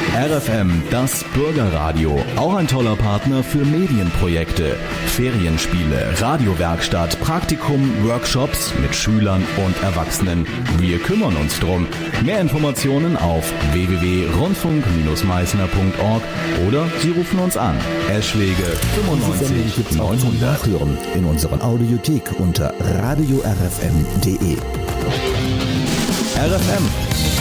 RFM, das Bürgerradio. Auch ein toller Partner für Medienprojekte. Ferienspiele, Radiowerkstatt, Praktikum, Workshops mit Schülern und Erwachsenen. Wir kümmern uns drum. Mehr Informationen auf www.rundfunk-meißner.org oder Sie rufen uns an. Eschwege 95 900. Nachhören in unserer Audiothek unter radiorfm.de. RFM,